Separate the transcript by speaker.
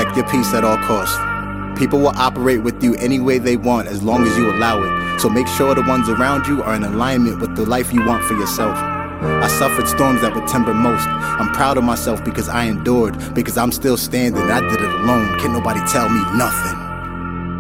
Speaker 1: Protect your peace at all costs. People will operate with you any way they want as long as you allow it. So make sure the ones around you are in alignment with the life you want for yourself. I suffered storms that would timber most. I'm proud of myself because I endured, because I'm still standing. I did it alone. Can't nobody tell me nothing.